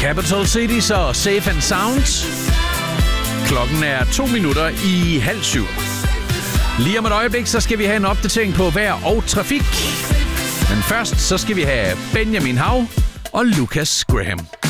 Capital Cities og Safe and Sound. Klokken er 7:02. Lige om et øjeblik, så skal vi have en opdatering på vejr og trafik. Men først, så skal vi have Benjamin Hav og Lucas Graham.